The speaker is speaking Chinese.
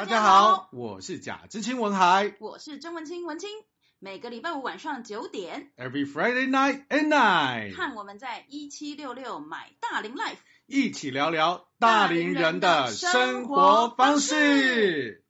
家好，我是贾知青文海， 我是曾文清文清。每个礼拜五晚上9点 ，Every Friday night at night， 看我们在1766买大龄 Life， 一起聊聊大龄人的生活方式。